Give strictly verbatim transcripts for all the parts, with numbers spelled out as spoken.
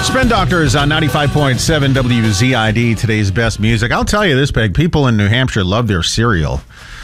Spin Doctors on ninety-five point seven W Z I D, today's best music. I'll tell you this, Peg, people in New Hampshire love their cereal.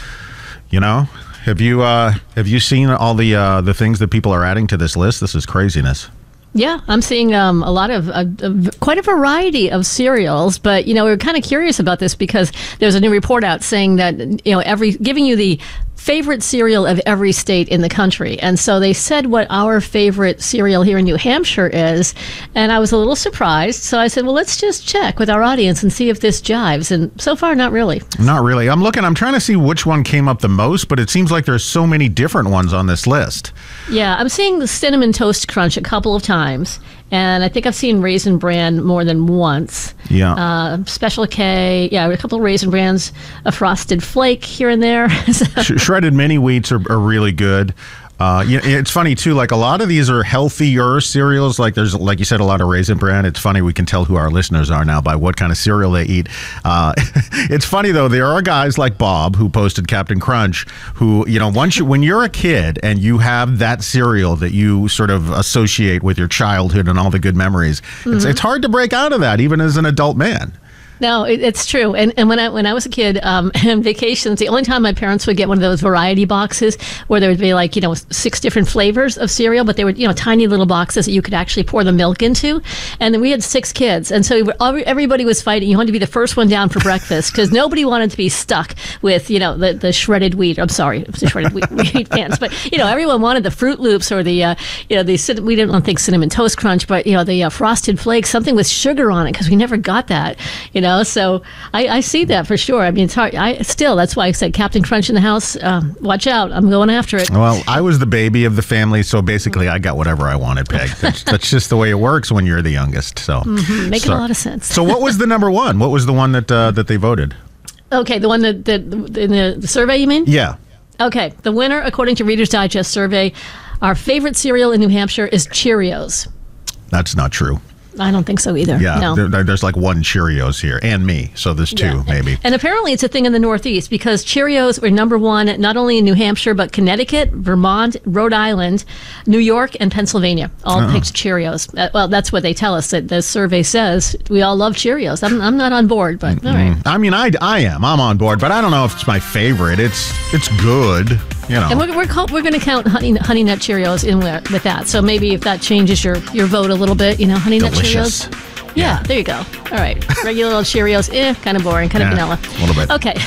You know? Have you uh, have you seen all the uh, the things that people are adding to this list? This is craziness. Yeah, I'm seeing um, a lot of, uh, of quite a variety of cereals, but you know we were kind of curious about this because there's a new report out saying that you know every giving you the favorite cereal of every state in the country, and so they said what our favorite cereal here in New Hampshire is, and I was a little surprised. So I said, well, let's just check with our audience and see if this jives, and so far, not really. Not really. I'm looking. I'm trying to see which one came up the most, but it seems like there's so many different ones on this list. Yeah, I'm seeing the Cinnamon Toast Crunch a couple of times, and I think I've seen Raisin Bran more than once. Yeah. Uh, Special K, yeah, a couple of Raisin Brans, a Frosted Flake here and there. Sh- shredded mini wheats are, are really good. Uh, you know, it's funny too. Like a lot of these are healthier cereals. Like there's, like you said, a lot of Raisin Bran. It's funny, we can tell who our listeners are now by what kind of cereal they eat. Uh, it's funny though. There are guys like Bob who posted Captain Crunch, who you know, once you when you're a kid and you have that cereal that you sort of associate with your childhood and all the good memories, mm-hmm. it's it's hard to break out of that even as an adult man. No, it, it's true. And and when I when I was a kid, um, on vacations, the only time my parents would get one of those variety boxes where there would be like, you know, six different flavors of cereal, but they were, you know, tiny little boxes that you could actually pour the milk into. And then we had six kids. And so we were, everybody was fighting. You wanted to be the first one down for breakfast because nobody wanted to be stuck with, you know, the, the shredded wheat. I'm sorry, the shredded wheat, wheat pants. But, you know, everyone wanted the Fruit Loops or the, uh, you know, the, we didn't think Cinnamon Toast Crunch, but, you know, the uh, Frosted Flakes, something with sugar on it because we never got that, you know. Know, so I, I see that for sure. I mean, it's hard. I still, that's why I said Captain Crunch in the house. Um, watch out. I'm going after it. Well, I was the baby of the family, so basically I got whatever I wanted, Peg. That's, that's just the way it works when you're the youngest. So mm-hmm. Making so, a lot of sense. So what was the number one? What was the one that uh, that they voted? Okay, the one that, that in the, the survey, you mean? Yeah. Okay, the winner, according to Reader's Digest survey, our favorite cereal in New Hampshire is Cheerios. That's not true. I don't think so either. Yeah, no. there, there's like one Cheerios here, and me, so there's two, yeah. maybe. And apparently it's a thing in the Northeast, because Cheerios were number one not only in New Hampshire, but Connecticut, Vermont, Rhode Island, New York, and Pennsylvania all oh. picked Cheerios. Uh, well, that's what they tell us. That the survey says we all love Cheerios. I'm, I'm not on board, but mm-hmm. all right. I mean, I, I am. I'm on board, but I don't know if it's my favorite. It's it's good. You know. And we're we're, we're going to count honey, honey Nut Cheerios in with that. So maybe if that changes your, your vote a little bit, you know, Honey Nut Delicious. Cheerios. Yeah, there you go. All right. Regular old Cheerios, eh, kind of boring, kind of yeah, vanilla. A little bit. Okay.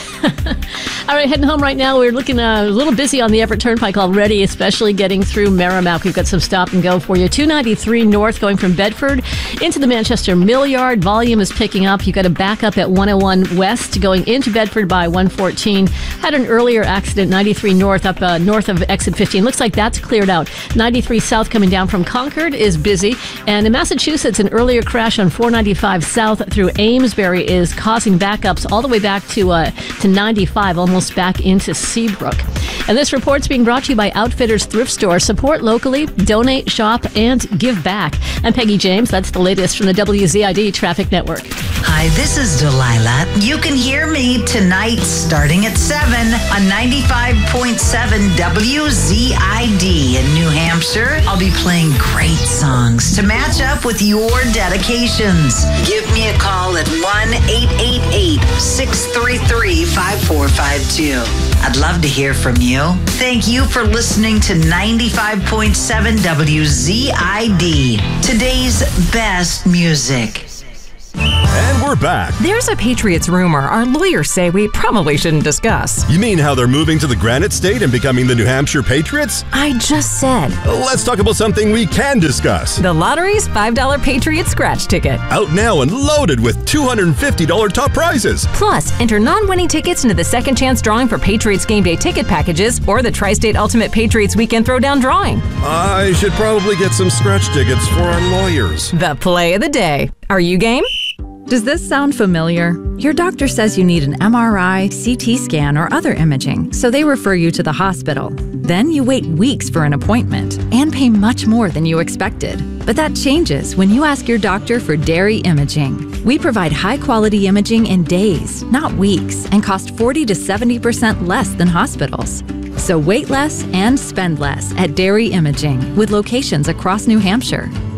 All right, heading home right now. We're looking uh, a little busy on the Everett Turnpike already, especially getting through Merrimack. We've got some stop and go for you. two ninety-three north going from Bedford into the Manchester Mill Yard. Volume is picking up. You've got a backup at one oh one west going into Bedford by one fourteen. Had an earlier accident, ninety-three north up uh, north of exit fifteen. Looks like that's cleared out. ninety-three south coming down from Concord is busy. And in Massachusetts, an earlier crash on four ninety-five south through Amesbury is causing backups all the way back to uh, to ninety-five, almost back into Seabrook. And this report's being brought to you by Outfitters Thrift Store. Support locally, donate, shop, and give back. I'm Peggy James. That's the latest from the W Z I D Traffic Network. Hi, this is Delilah. You can hear me tonight starting at seven on ninety-five point seven W Z I D in New Hampshire. I'll be playing great songs to match up with your dedications. Give me a call at one eight eight eight, six three three, five four five two. I'd love to hear from you. Thank you for listening to ninety-five point seven W Z I D, today's best music. And we're back. There's a Patriots rumor our lawyers say we probably shouldn't discuss. You mean how they're moving to the Granite State and becoming the New Hampshire Patriots? I just said. Let's talk about something we can discuss. The lottery's five dollar Patriots scratch ticket. Out now and loaded with two hundred fifty dollars top prizes. Plus, enter non-winning tickets into the second chance drawing for Patriots game day ticket packages or the Tri-State Ultimate Patriots Weekend Throwdown drawing. I should probably get some scratch tickets for our lawyers. The play of the day. Are you game? Does this sound familiar? Your doctor says you need an M R I, C T scan, or other imaging, so they refer you to the hospital. Then you wait weeks for an appointment and pay much more than you expected. But that changes when you ask your doctor for Dairy Imaging. We provide high-quality imaging in days, not weeks, and cost forty to seventy percent less than hospitals. So wait less and spend less at Dairy Imaging, with locations across New Hampshire.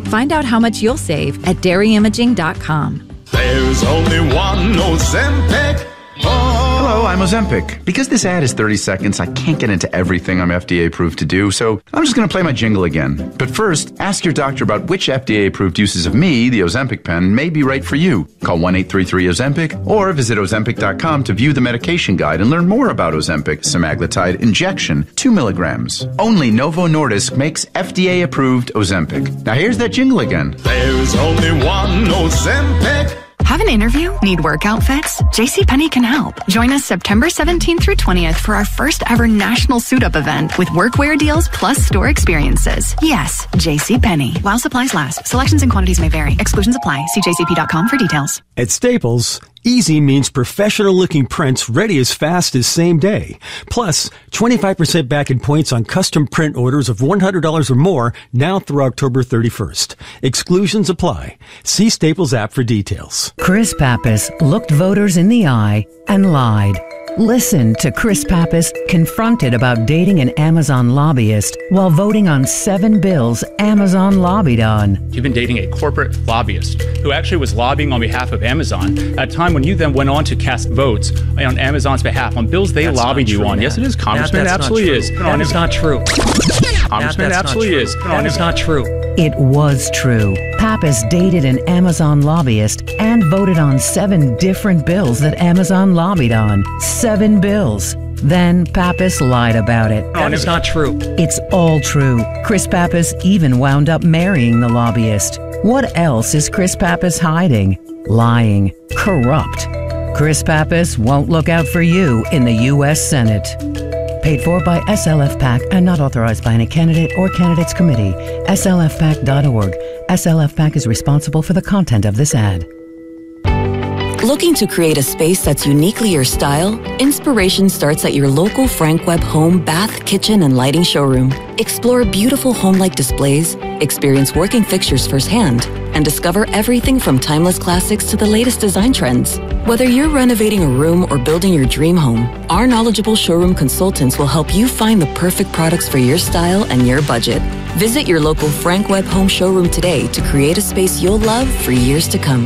Find out how much you'll save at dairy imaging dot com. There's only one Ozempic. Hello, I'm Ozempic. Because this ad is thirty seconds, I can't get into everything I'm F D A approved to do, so I'm just going to play my jingle again. But first, ask your doctor about which F D A approved uses of me, the Ozempic pen, may be right for you. Call one eight three three Ozempic or visit Ozempic dot com to view the medication guide and learn more about Ozempic semaglutide injection, two milligrams. Only Novo Nordisk makes F D A approved Ozempic. Now here's that jingle again. There's only one Ozempic. Have an interview? Need work outfits? JCPenney can help. Join us September seventeenth through twentieth for our first ever national suit-up event with workwear deals plus store experiences. Yes, JCPenney. While supplies last, selections and quantities may vary. Exclusions apply. See j c p dot com for details. At Staples, easy means professional-looking prints ready as fast as same day. Plus, twenty-five percent back in points on custom print orders of one hundred dollars or more now through October thirty-first. Exclusions apply. See Staples app for details. Chris Pappas looked voters in the eye and lied. Listen to Chris Pappas confronted about dating an Amazon lobbyist while voting on seven bills Amazon lobbied on. You've been dating a corporate lobbyist who actually was lobbying on behalf of Amazon at a time when you then went on to cast votes on Amazon's behalf on bills they that's lobbied you true, on. man. Yes, it is. Congressman, that, absolutely is. That is not true. Congressman, that, absolutely not is. That is not true. It was true. Pappas dated an Amazon lobbyist and voted on seven different bills that Amazon lobbied on. Seven bills. Then Pappas lied about it. That is not true. It's all true. Chris Pappas even wound up marrying the lobbyist. What else is Chris Pappas hiding? Lying. Corrupt. Chris Pappas won't look out for you in the U S Senate. Paid for by S L F PAC and not authorized by any candidate or candidates committee. S L F pac dot org. S L F PAC is responsible for the content of this ad. Looking to create a space that's uniquely your style? Inspiration starts at your local Frank Webb home, bath, kitchen, and lighting showroom. Explore beautiful home-like displays, experience working fixtures firsthand, and discover everything from timeless classics to the latest design trends. Whether you're renovating a room or building your dream home, our knowledgeable showroom consultants will help you find the perfect products for your style and your budget. Visit your local Frank Webb home showroom today to create a space you'll love for years to come.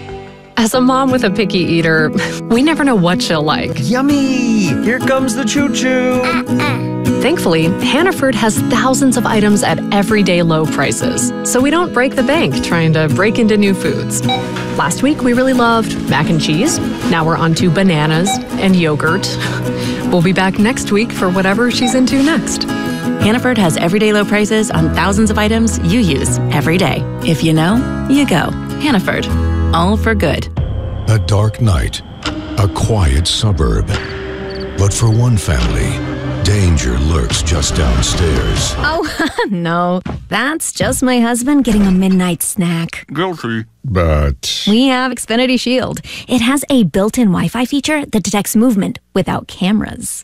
As a mom with a picky eater, we never know what she'll like. Yummy! Here comes the choo-choo! Thankfully, Hannaford has thousands of items at everyday low prices, so we don't break the bank trying to break into new foods. Last week, we really loved mac and cheese. Now we're on to bananas and yogurt. We'll be back next week for whatever she's into next. Hannaford has everyday low prices on thousands of items you use every day. If you know, you go. Hannaford. All for good. A dark night, a quiet suburb. But for one family, danger lurks just downstairs. Oh, no. That's just my husband getting a midnight snack. Guilty. But we have Xfinity Shield. It has a built-in Wi-Fi feature that detects movement without cameras.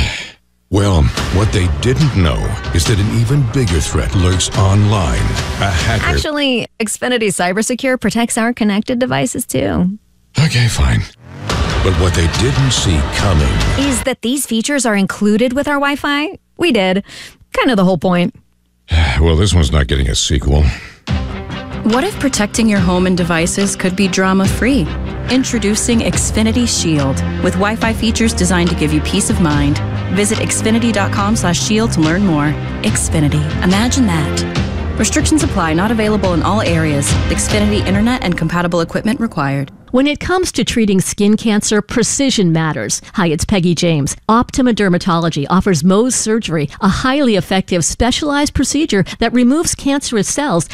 Well, what they didn't know is that an even bigger threat lurks online. A hacker. Actually, Xfinity CyberSecure protects our connected devices too. Okay, fine. But what they didn't see coming is that these features are included with our Wi-Fi. We did. Kind of the whole point. Well, this one's not getting a sequel. What if protecting your home and devices could be drama-free? Introducing Xfinity Shield with Wi-Fi features designed to give you peace of mind. Visit xfinity dot com slash shield to learn more. Xfinity. Imagine that. Restrictions apply. Not available in all areas. Xfinity Internet and compatible equipment required. When it comes to treating skin cancer, precision matters. Hi, it's Peggy James. Optima Dermatology offers Mohs surgery, a highly effective specialized procedure that removes cancerous cells